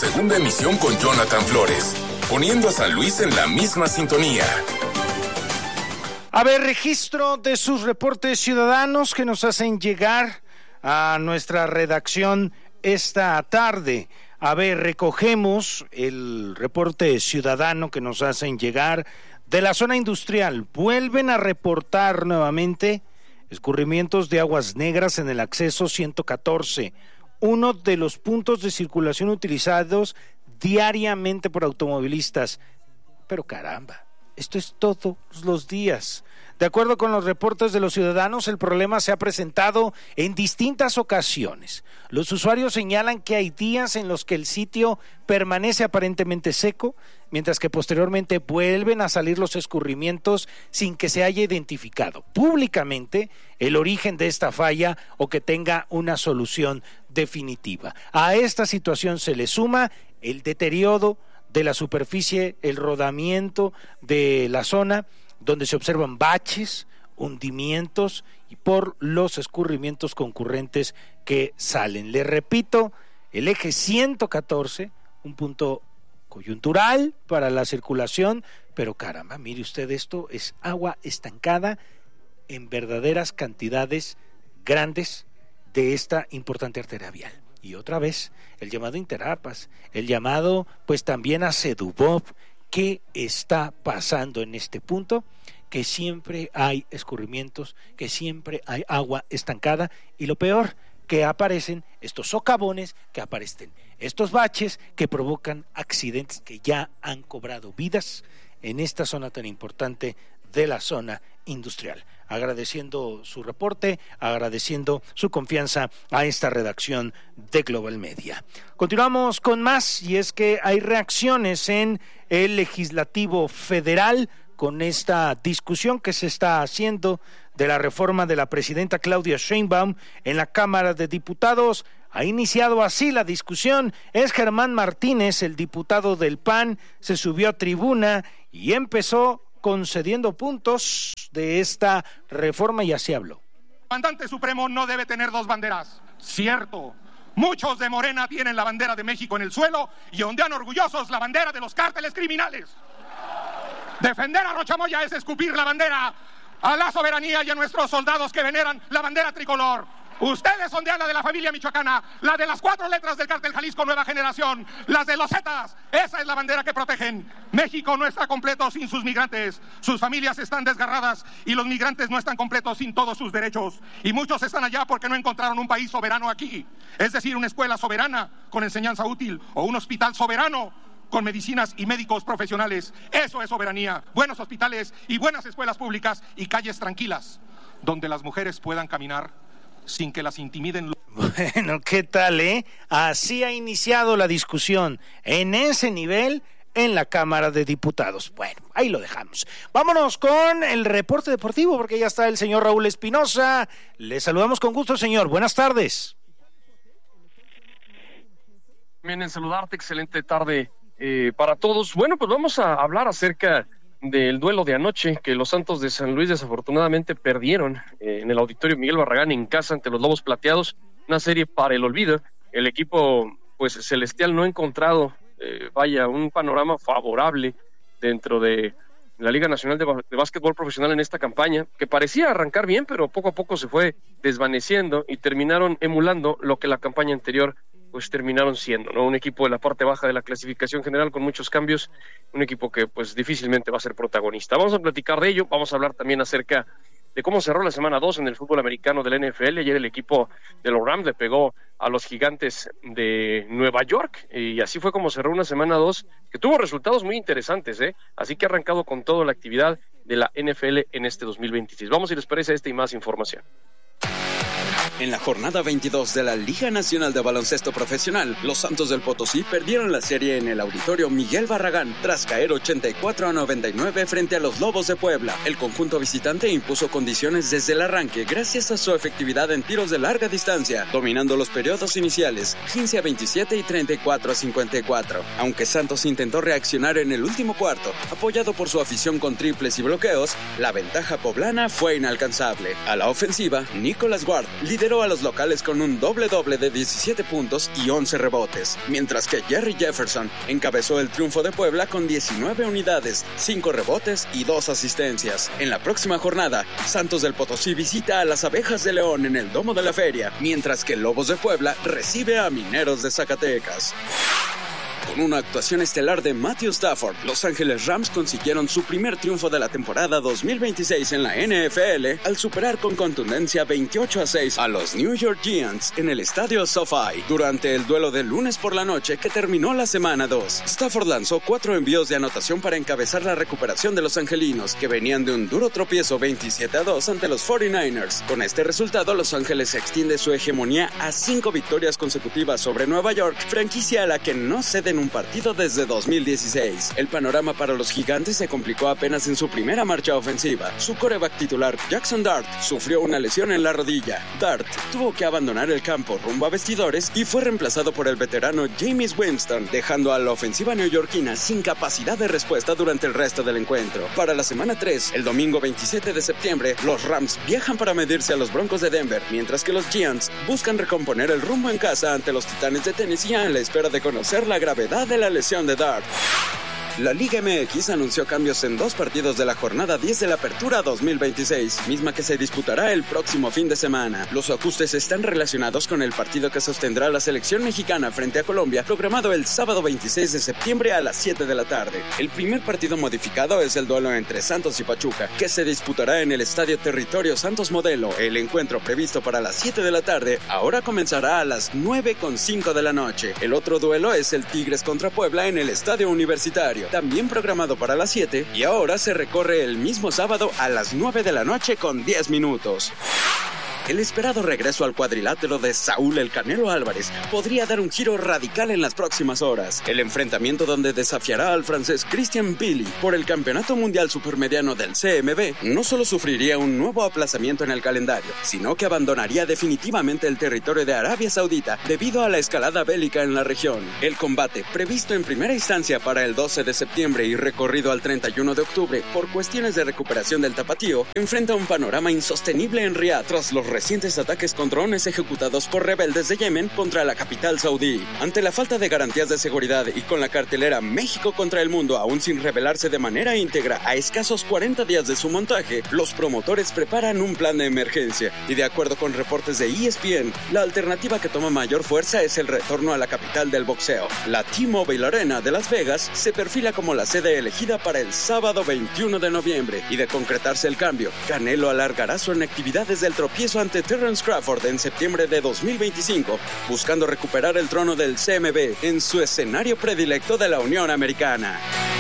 segunda emisión con Jonathan Flores, poniendo a San Luis en la misma sintonía. A ver, registro de sus reportes ciudadanos que nos hacen llegar a nuestra redacción esta tarde. A ver, recogemos el reporte ciudadano que nos hacen llegar de la zona industrial. Vuelven a reportar nuevamente escurrimientos de aguas negras en el acceso 114, uno de los puntos de circulación utilizados diariamente por automovilistas. Pero caramba, esto es todos los días. De acuerdo con los reportes de los ciudadanos, el problema se ha presentado en distintas ocasiones. Los usuarios señalan que hay días en los que el sitio permanece aparentemente seco, mientras que posteriormente vuelven a salir los escurrimientos sin que se haya identificado públicamente el origen de esta falla o que tenga una solución definitiva. A esta situación se le suma el deterioro de la superficie, el rodamiento de la zona, donde se observan baches, hundimientos y por los escurrimientos concurrentes que salen. Le repito, el eje 114, un punto coyuntural para la circulación, pero caramba, mire usted, esto es agua estancada en verdaderas cantidades grandes de esta importante arteria vial. Y otra vez, el llamado Interapas, el llamado pues también a Sedubop. ¿Qué está pasando en este punto? Que siempre hay escurrimientos, que siempre hay agua estancada y lo peor, que aparecen estos socavones, que aparecen estos baches que provocan accidentes que ya han cobrado vidas en esta zona tan importante de la zona industrial. Agradeciendo su reporte, agradeciendo su confianza a esta redacción de Global Media. Continuamos con más, y es que hay reacciones en el Legislativo Federal con esta discusión que se está haciendo de la reforma de la presidenta Claudia Sheinbaum en la Cámara de Diputados. Ha iniciado así la discusión. Es Germán Martínez, el diputado del PAN, se subió a tribuna y empezó concediendo puntos de esta reforma y así habló. El comandante supremo no debe tener dos banderas. Cierto, muchos de Morena tienen la bandera de México en el suelo y ondean orgullosos la bandera de los cárteles criminales. Defender a Rocha Moya es escupir la bandera a la soberanía y a nuestros soldados que veneran la bandera tricolor. Ustedes ondean la de la familia michoacana, la de las 4 letras del cártel Jalisco Nueva Generación, las de los Zetas. Esa es la bandera que protegen. México no está completo sin sus migrantes. Sus familias están desgarradas y los migrantes no están completos sin todos sus derechos. Y muchos están allá porque no encontraron un país soberano aquí. Es decir, una escuela soberana con enseñanza útil o un hospital soberano con medicinas y médicos profesionales. Eso es soberanía. Buenos hospitales y buenas escuelas públicas y calles tranquilas donde las mujeres puedan caminar sin que las intimiden. Bueno, ¿qué tal, Así ha iniciado la discusión en ese nivel en la Cámara de Diputados. Bueno, ahí lo dejamos. Vámonos con el reporte deportivo porque ya está el señor Raúl Espinosa. Le saludamos con gusto, señor. Buenas tardes. Bien, en saludarte, excelente tarde para todos. Bueno, pues vamos a hablar acerca del duelo de anoche, que los Santos de San Luis desafortunadamente perdieron en el Auditorio Miguel Barragán en casa ante los Lobos Plateados, una serie para el olvido. El equipo pues celestial no ha encontrado un panorama favorable dentro de la Liga Nacional de Básquetbol Profesional en esta campaña, que parecía arrancar bien, pero poco a poco se fue desvaneciendo y terminaron emulando lo que la campaña anterior pues terminaron siendo, ¿no? Un equipo de la parte baja de la clasificación general con muchos cambios, un equipo que pues difícilmente va a ser protagonista. Vamos a platicar de ello, vamos a hablar también acerca de cómo cerró la semana 2 en el fútbol americano del NFL. Ayer el equipo de los Rams le pegó a los Gigantes de Nueva York y así fue como cerró una semana 2 que tuvo resultados muy interesantes, así que ha arrancado con toda la actividad de la NFL en este 2026. Vamos, si les parece, esta y más información. En la jornada 22 de la Liga Nacional de Baloncesto Profesional, los Santos del Potosí perdieron la serie en el Auditorio Miguel Barragán tras caer 84-99 frente a los Lobos de Puebla. El conjunto visitante impuso condiciones desde el arranque gracias a su efectividad en tiros de larga distancia, dominando los periodos iniciales 15-27 y 34-54. Aunque Santos intentó reaccionar en el último cuarto, apoyado por su afición con triples y bloqueos, la ventaja poblana fue inalcanzable. A la ofensiva, Nicholas Ward lideró lideró a los locales con un doble-doble de 17 puntos y 11 rebotes, mientras que Jerry Jefferson encabezó el triunfo de Puebla con 19 unidades, 5 rebotes y 2 asistencias. En la próxima jornada, Santos del Potosí visita a las Abejas de León en el Domo de la Feria, mientras que Lobos de Puebla recibe a Mineros de Zacatecas. Con una actuación estelar de Matthew Stafford, Los Ángeles Rams consiguieron su primer triunfo de la temporada 2026 en la NFL al superar con contundencia 28-6 a los New York Giants en el estadio SoFi durante el duelo del lunes por la noche que terminó la semana 2. Stafford lanzó 4 envíos de anotación para encabezar la recuperación de los angelinos, que venían de un duro tropiezo 27-2 ante los 49ers. Con este resultado, Los Ángeles extiende su hegemonía a 5 victorias consecutivas sobre Nueva York, franquicia a la que no cede en un partido desde 2016. El panorama para los gigantes se complicó apenas en su primera marcha ofensiva. Su quarterback titular, Jackson Dart, sufrió una lesión en la rodilla. Dart tuvo que abandonar el campo rumbo a vestidores y fue reemplazado por el veterano Jameis Winston, dejando a la ofensiva neoyorquina sin capacidad de respuesta durante el resto del encuentro. Para la semana 3, el domingo 27 de septiembre, los Rams viajan para medirse a los Broncos de Denver, mientras que los Giants buscan recomponer el rumbo en casa ante los Titanes de Tennessee a la espera de conocer la gravedad de la lesión de Dart. La Liga MX anunció cambios en 2 partidos de la jornada 10 de la Apertura 2026, misma que se disputará el próximo fin de semana. Los ajustes están relacionados con el partido que sostendrá la selección mexicana frente a Colombia, programado el sábado 26 de septiembre a las 7 de la tarde. El primer partido modificado es el duelo entre Santos y Pachuca, que se disputará en el Estadio Territorio Santos Modelo. El encuentro previsto para las 7 de la tarde ahora comenzará a las 9:05 de la noche. El otro duelo es el Tigres contra Puebla en el Estadio Universitario, también programado para las 7, y ahora se recorre el mismo sábado a las 9 de la noche con 10 minutos. El esperado regreso al cuadrilátero de Saúl El Canelo Álvarez podría dar un giro radical en las próximas horas. El enfrentamiento, donde desafiará al francés Christian Billy por el Campeonato Mundial Supermediano del CMB, no solo sufriría un nuevo aplazamiento en el calendario, sino que abandonaría definitivamente el territorio de Arabia Saudita debido a la escalada bélica en la región. El combate, previsto en primera instancia para el 12 de septiembre y recorrido al 31 de octubre por cuestiones de recuperación del tapatío, enfrenta un panorama insostenible en Riad tras los recientes ataques con drones ejecutados por rebeldes de Yemen contra la capital saudí. Ante la falta de garantías de seguridad y con la cartelera México contra el mundo aún sin revelarse de manera íntegra a escasos 40 días de su montaje, los promotores preparan un plan de emergencia y, de acuerdo con reportes de ESPN, la alternativa que toma mayor fuerza es el retorno a la capital del boxeo. La T-Mobile Arena de Las Vegas se perfila como la sede elegida para el sábado 21 de noviembre y, de concretarse el cambio, Canelo alargará su inactividad desde el tropiezo ante Terence Crawford en septiembre de 2025, buscando recuperar el trono del CMB en su escenario predilecto de la Unión Americana.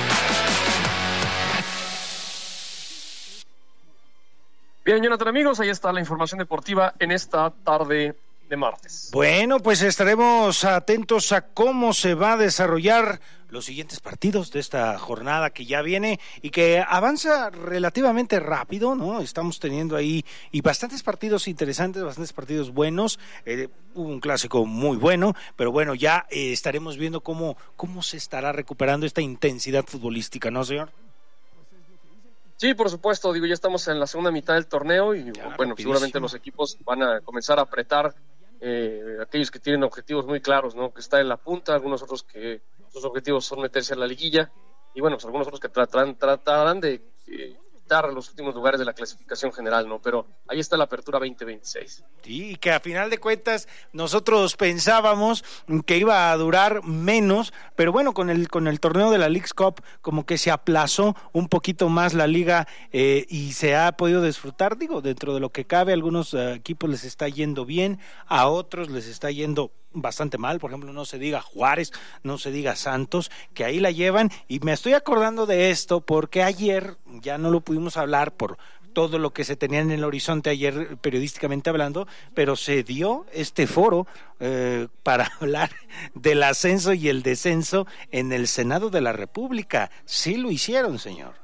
Bien, Jonathan, amigos, ahí está la información deportiva en esta tarde de martes. Bueno, pues estaremos atentos a cómo se va a desarrollar los siguientes partidos de esta jornada que ya viene y que avanza relativamente rápido, ¿no? Estamos teniendo ahí y bastantes partidos interesantes, bastantes partidos buenos. Hubo un clásico muy bueno, pero bueno, ya estaremos viendo cómo se estará recuperando esta intensidad futbolística, ¿no, señor? Sí, por supuesto, ya estamos en la segunda mitad del torneo y ya, bueno, seguramente los equipos van a comenzar a apretar, aquellos que tienen objetivos muy claros, ¿no? Que está en la punta, algunos otros que sus objetivos son meterse a la liguilla, y bueno, pues algunos otros que tratarán de quitar los últimos lugares de la clasificación general, ¿no? Pero ahí está la apertura 2026. Sí, que a final de cuentas nosotros pensábamos que iba a durar menos, pero bueno, con el torneo de la Leagues Cup como que se aplazó un poquito más la liga y se ha podido disfrutar, dentro de lo que cabe. A algunos equipos les está yendo bien, a otros les está yendo bastante mal. Por ejemplo, no se diga Juárez, no se diga Santos, que ahí la llevan, y me estoy acordando de esto porque ayer ya no lo pudimos hablar por todo lo que se tenía en el horizonte ayer periodísticamente hablando, pero se dio este foro para hablar del ascenso y el descenso en el Senado de la República. Sí lo hicieron, señor.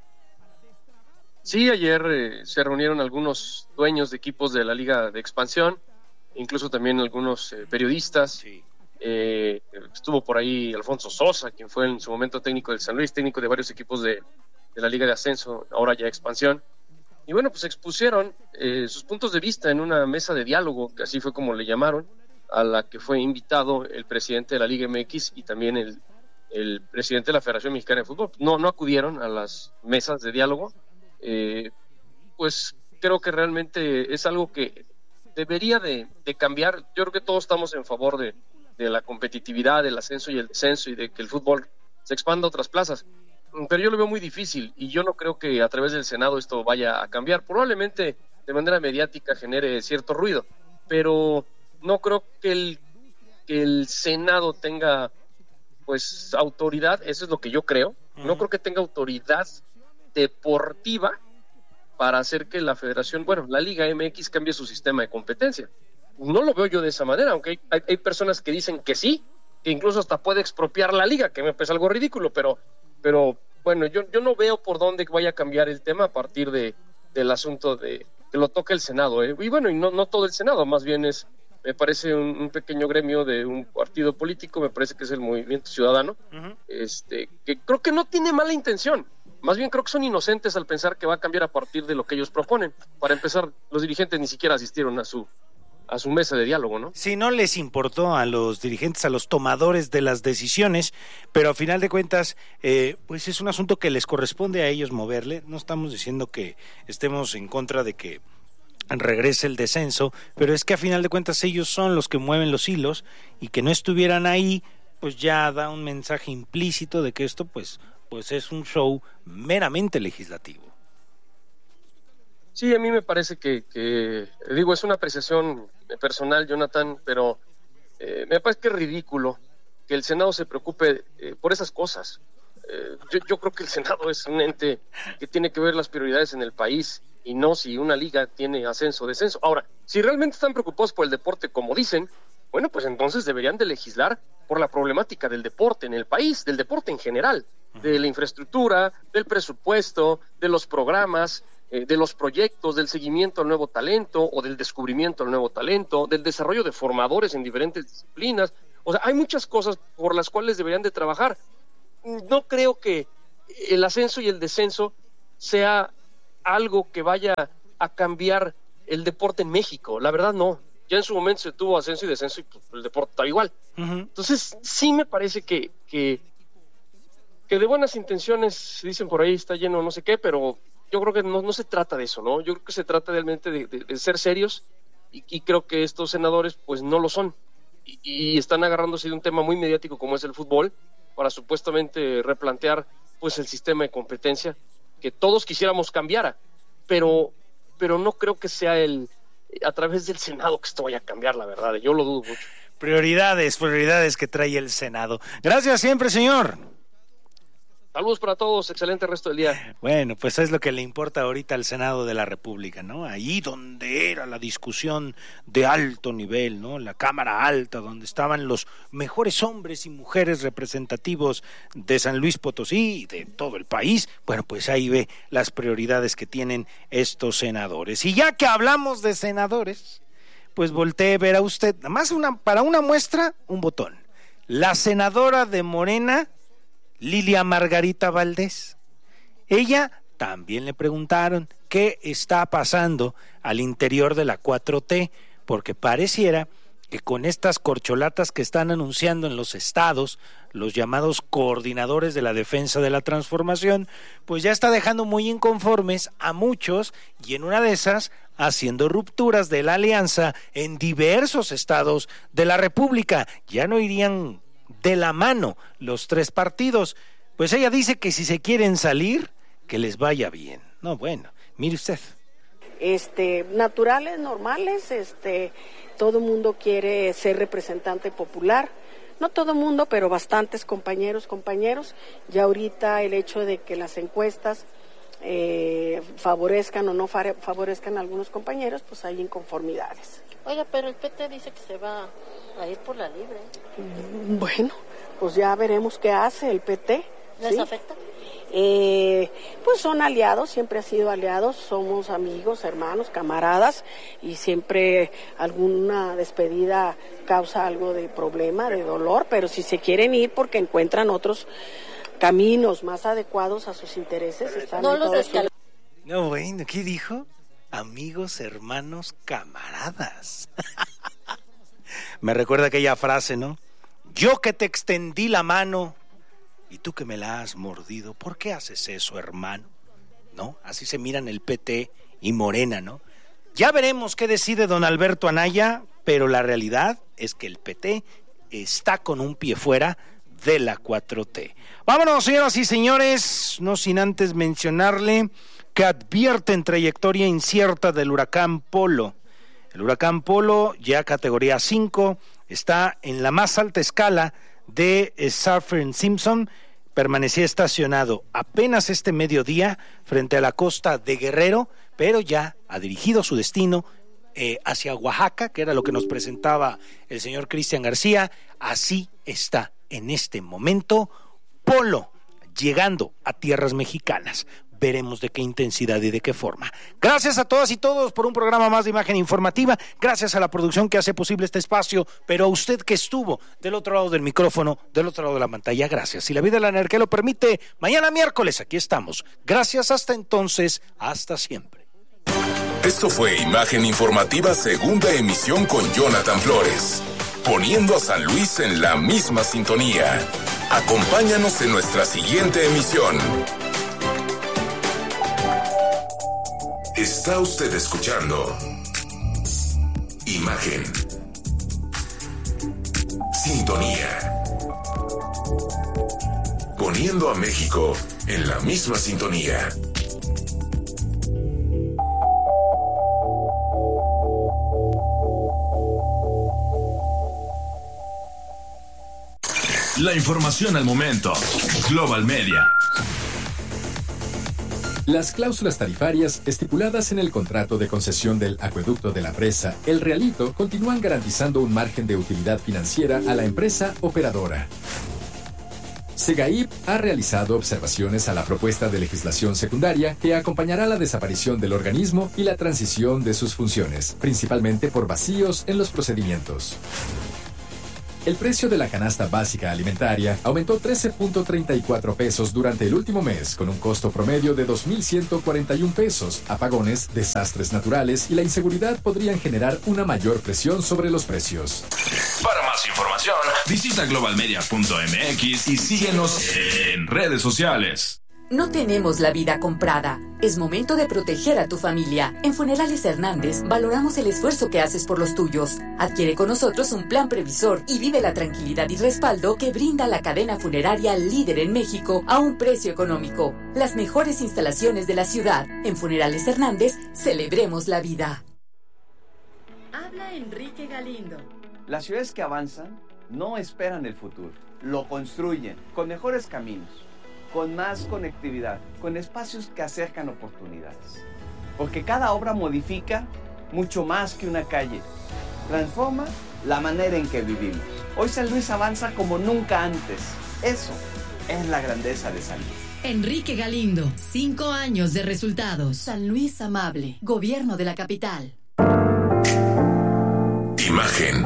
Sí, ayer se reunieron algunos dueños de equipos de la Liga de Expansión, incluso también algunos periodistas. Sí. Estuvo por ahí Alfonso Sosa, quien fue en su momento técnico del San Luis, técnico de varios equipos de la Liga de Ascenso, ahora ya Expansión. y bueno, pues expusieron sus puntos de vista en una mesa de diálogo, que así fue como le llamaron, a la que fue invitado el presidente de la Liga MX y también el presidente de la Federación Mexicana de Fútbol. No acudieron a las mesas de diálogo, pues creo que realmente es algo que debería de cambiar. Yo creo que todos estamos en favor de la competitividad, del ascenso y el descenso, y de que el fútbol se expanda a otras plazas, pero yo lo veo muy difícil, y yo no creo que a través del Senado esto vaya a cambiar. Probablemente de manera mediática genere cierto ruido, pero no creo que el Senado tenga pues autoridad, eso es lo que yo creo. No creo que tenga autoridad deportiva para hacer que la federación, la Liga MX cambie su sistema de competencia. No lo veo yo de esa manera, aunque hay personas que dicen que sí, que incluso hasta puede expropiar la liga, que me parece algo ridículo, pero bueno, yo no veo por dónde vaya a cambiar el tema a partir del asunto de que lo toque el Senado, y bueno, y no todo el Senado, más bien me parece un pequeño gremio de un partido político, me parece que es el Movimiento Ciudadano, que creo que no tiene mala intención, más bien creo que son inocentes al pensar que va a cambiar a partir de lo que ellos proponen. Para empezar, los dirigentes ni siquiera asistieron a su mesa de diálogo, ¿no? Sí, no les importó a los dirigentes, a los tomadores de las decisiones, pero a final de cuentas, pues es un asunto que les corresponde a ellos moverle. No estamos diciendo que estemos en contra de que regrese el descenso, pero es que a final de cuentas ellos son los que mueven los hilos, y que no estuvieran ahí, pues ya da un mensaje implícito de que esto pues es un show meramente legislativo. Sí, a mí me parece que digo, es una apreciación personal, Jonathan, pero me parece que es ridículo que el Senado se preocupe por esas cosas. Yo creo que el Senado es un ente que tiene que ver las prioridades en el país, y no si una liga tiene ascenso o descenso. Ahora, si realmente están preocupados por el deporte, como dicen, bueno, pues entonces deberían de legislar por la problemática del deporte en el país, del deporte en general, de la infraestructura, del presupuesto, de los programas, de los proyectos, del seguimiento al nuevo talento o del descubrimiento al nuevo talento, del desarrollo de formadores en diferentes disciplinas. O sea, hay muchas cosas por las cuales deberían de trabajar. No creo que el ascenso y el descenso sea algo que vaya a cambiar el deporte en México. La verdad, no. Ya en su momento se tuvo ascenso y descenso y pues, el deporte estaba igual. Entonces, sí me parece que de buenas intenciones, dicen por ahí, está lleno no sé qué, pero yo creo que no se trata de eso, ¿no? Yo creo que se trata realmente de ser serios, y creo que estos senadores pues no lo son, y están agarrándose de un tema muy mediático como es el fútbol para supuestamente replantear pues el sistema de competencia que todos quisiéramos cambiara, pero no creo que sea a través del Senado que esto vaya a cambiar, la verdad, yo lo dudo mucho. Prioridades que trae el Senado. Gracias siempre, señor. Saludos para todos, excelente resto del día. Bueno, pues es lo que le importa ahorita al Senado de la República, ¿no? Ahí donde era la discusión de alto nivel, ¿no? La Cámara Alta, donde estaban los mejores hombres y mujeres representativos de San Luis Potosí y de todo el país. Bueno, pues ahí ve las prioridades que tienen estos senadores. Y ya que hablamos de senadores, pues voltee a ver a usted, nada más para una muestra, un botón. La senadora de Morena, Lilia Margarita Valdés. Ella también le preguntaron qué está pasando al interior de la 4T, porque pareciera que con estas corcholatas que están anunciando en los estados, los llamados coordinadores de la defensa de la transformación, pues ya está dejando muy inconformes a muchos, y en una de esas haciendo rupturas de la alianza en diversos estados de la República. Ya no irían de la mano los tres partidos. Pues ella dice que si se quieren salir, que les vaya bien. No, bueno, mire usted. Naturales, normales, todo mundo quiere ser representante popular. No todo mundo, pero bastantes compañeros. Ya ahorita el hecho de que las encuestas favorezcan o no favorezcan a algunos compañeros, pues hay inconformidades. Oiga, pero el PT dice que se va a ir por la libre. Bueno, pues ya veremos qué hace el PT. ¿Les ¿sí? afecta? Pues son aliados, siempre han sido aliados, somos amigos, hermanos, camaradas, y siempre alguna despedida causa algo de problema, de dolor, pero si se quieren ir porque encuentran otros caminos más adecuados a sus intereses, están no los descalifican. No, bueno, ¿qué dijo? Amigos, hermanos, camaradas. Me recuerda aquella frase, ¿no? Yo que te extendí la mano y tú que me la has mordido, ¿por qué haces eso, hermano? ¿No? Así se miran el PT y Morena, ¿no? Ya veremos qué decide don Alberto Anaya, pero la realidad es que el PT está con un pie fuera de la 4T. Vámonos, señoras y señores, no sin antes mencionarle que advierten trayectoria incierta del huracán Polo. El huracán Polo, ya categoría 5, está en la más alta escala de Saffir-Simpson. Permanecía estacionado apenas este mediodía frente a la costa de Guerrero, pero ya ha dirigido su destino hacia Oaxaca, que era lo que nos presentaba el señor Cristian García. Así está en este momento Polo, llegando a tierras mexicanas. Veremos de qué intensidad y de qué forma. Gracias a todas y todos por un programa más de Imagen Informativa. Gracias a la producción que hace posible este espacio, pero a usted que estuvo del otro lado del micrófono, del otro lado de la pantalla, gracias. Si la vida y la energía lo permite, mañana miércoles aquí estamos. Gracias, hasta entonces, hasta siempre. Esto fue Imagen Informativa, segunda emisión con Jonathan Flores, poniendo a San Luis en la misma sintonía. Acompáñanos en nuestra siguiente emisión. Está usted escuchando Imagen, Sintonía, poniendo a México en la misma sintonía. La información al momento. Global Media. Las cláusulas tarifarias estipuladas en el contrato de concesión del acueducto de la presa El Realito continúan garantizando un margen de utilidad financiera a la empresa operadora. Segaip ha realizado observaciones a la propuesta de legislación secundaria que acompañará la desaparición del organismo y la transición de sus funciones, principalmente por vacíos en los procedimientos. El precio de la canasta básica alimentaria aumentó 13.34 pesos durante el último mes, con un costo promedio de 2.141 pesos. Apagones, desastres naturales y la inseguridad podrían generar una mayor presión sobre los precios. Para más información, visita globalmedia.mx y síguenos en redes sociales. No tenemos la vida comprada. Es momento de proteger a tu familia. En Funerales Hernández valoramos el esfuerzo que haces por los tuyos. Adquiere con nosotros un plan previsor y vive la tranquilidad y respaldo que brinda la cadena funeraria líder en México a un precio económico. Las mejores instalaciones de la ciudad. En Funerales Hernández, celebremos la vida. Habla Enrique Galindo. Las ciudades que avanzan no esperan el futuro, lo construyen con mejores caminos, con más conectividad, con espacios que acercan oportunidades. Porque cada obra modifica mucho más que una calle. Transforma la manera en que vivimos. Hoy San Luis avanza como nunca antes. Eso es la grandeza de San Luis. Enrique Galindo, 5 años de resultados. San Luis amable, gobierno de la capital. Imagen.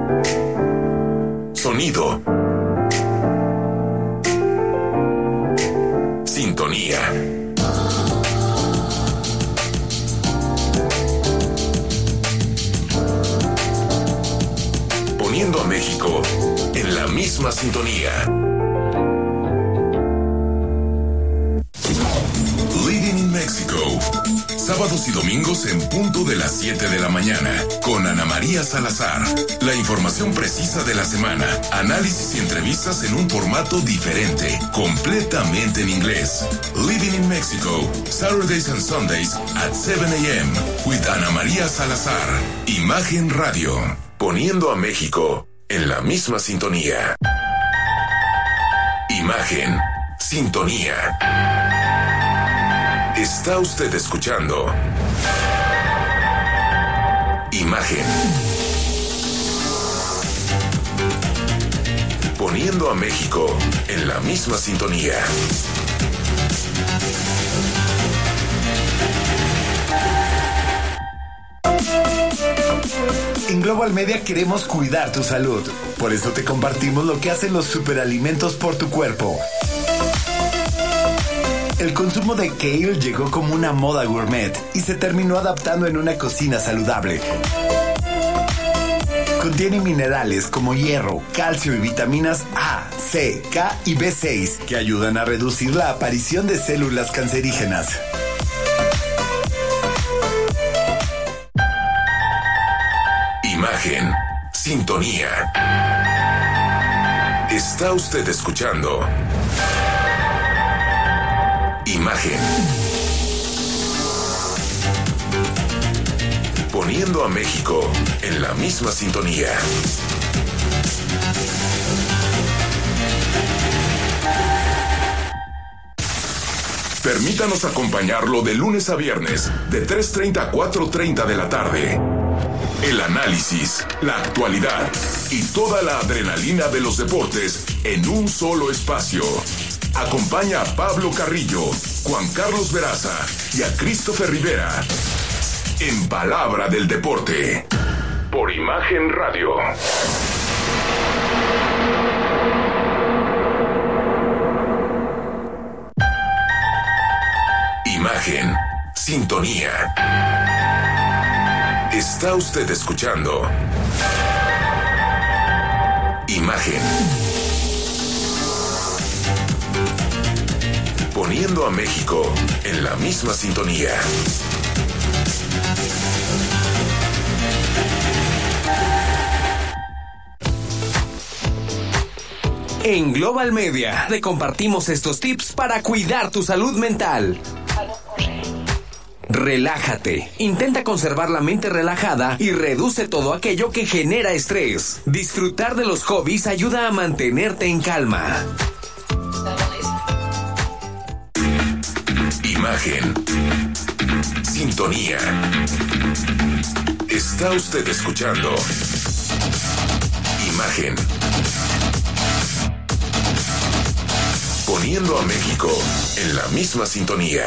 Sonido. Sintonía. Poniendo a México en la misma sintonía. Living in Mexico. Sábados y domingos en punto de las 7 de la mañana, con Ana María Salazar. La información precisa de la semana, análisis y entrevistas en un formato diferente, completamente en inglés. Living in Mexico, Saturdays and Sundays at 7 a.m. with Ana María Salazar. Imagen Radio, poniendo a México en la misma sintonía. Imagen, sintonía. Está usted escuchando Imagen. Poniendo a México en la misma sintonía. En Global Media queremos cuidar tu salud. Por eso te compartimos lo que hacen los superalimentos por tu cuerpo. El el consumo de kale llegó como una moda gourmet y se terminó adaptando en una cocina saludable. Contiene minerales como hierro, calcio y vitaminas A, C, K y B6 que ayudan a reducir la aparición de células cancerígenas. Imagen, sintonía. Está usted escuchando Imagen. Poniendo a México en la misma sintonía. Permítanos acompañarlo de lunes a viernes, de 3:30 a 4:30 de la tarde. El análisis, la actualidad y toda la adrenalina de los deportes en un solo espacio. Acompaña a Pablo Carrillo, Juan Carlos Veraza y a Christopher Rivera. En Palabra del Deporte, por Imagen Radio. Imagen, sintonía. Está usted escuchando Imagen. Poniendo a México en la misma sintonía. En Global Media te compartimos estos tips para cuidar tu salud mental. Relájate. Intenta conservar la mente relajada y reduce todo aquello que genera estrés. Disfrutar de los hobbies ayuda a mantenerte en calma. Imagen. Sintonía. Está usted escuchando Imagen. Poniendo a México en la misma sintonía.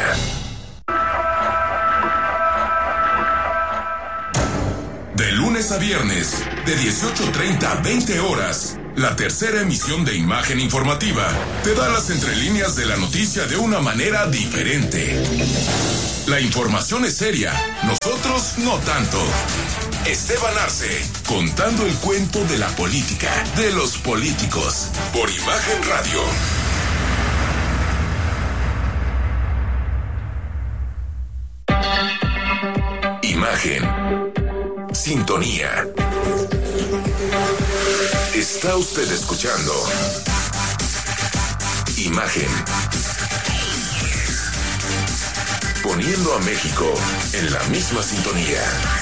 De lunes a viernes, de 18:30 a 20 horas, la tercera emisión de Imagen Informativa te da las entrelíneas de la noticia de una manera diferente. La información es seria, nosotros no tanto. Esteban Arce, contando el cuento de la política, de los políticos, por Imagen Radio. Imagen. Sintonía. Está usted escuchando Imagen. Poniendo a México en la misma sintonía.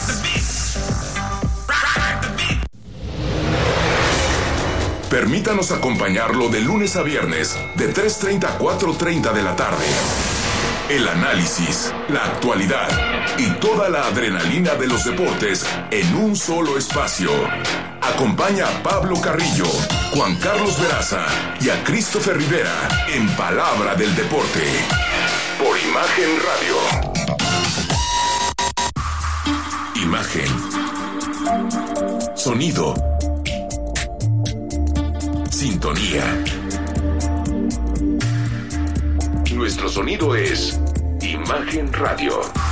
Permítanos acompañarlo de lunes a viernes, de 3:30 a 4:30 de la tarde. El análisis, la actualidad y toda la adrenalina de los deportes en un solo espacio. Acompaña a Pablo Carrillo, Juan Carlos Veraza y a Christopher Rivera en Palabra del Deporte, por Imagen Radio. Imagen. Sonido. Sintonía. Nuestro sonido es Imagen Radio.